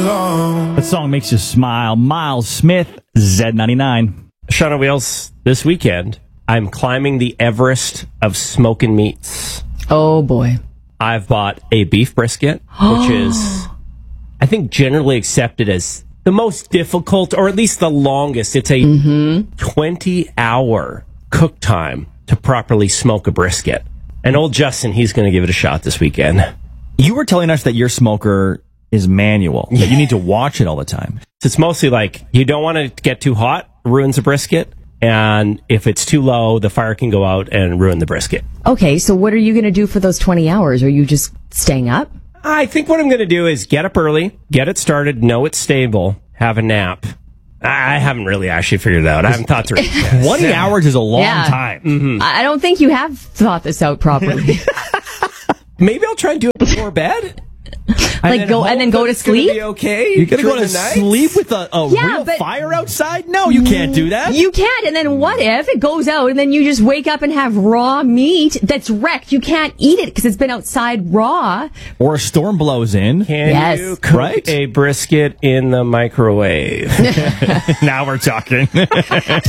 That song makes you smile. Miles Smith, Z99. Sean on Wheels, this weekend, I'm climbing the Everest of smoking meats. Oh, boy. I've bought a beef brisket, which is, I think, generally accepted as the most difficult, or at least the longest. It's a 20-hour cook time to properly smoke a brisket. And old Justin, he's going to give it a shot this weekend. You were telling us that your smoker is manual, that you need to watch it all the time. So it's mostly like, you don't want it to get too hot, ruins the brisket. And if it's too low, the fire can go out and ruin the brisket. Okay, so what are you going to do for those 20 hours? Are you just staying up? I think what I'm going to do is get up early, get it started, know it's stable, have a nap. I haven't really actually figured it out. I haven't thought through it. 20 hours is a long time. Mm-hmm. I don't think you have thought this out properly. Maybe I'll try and do it before bed. Like go and then go to sleep? Be okay. You're going to go to sleep with a real fire outside? No, you can't do that. You can't. And then what if it goes out and then you just wake up and have raw meat that's wrecked? You can't eat it because it's been outside raw. Or a storm blows in. Can you cook a brisket in the microwave? Now we're talking.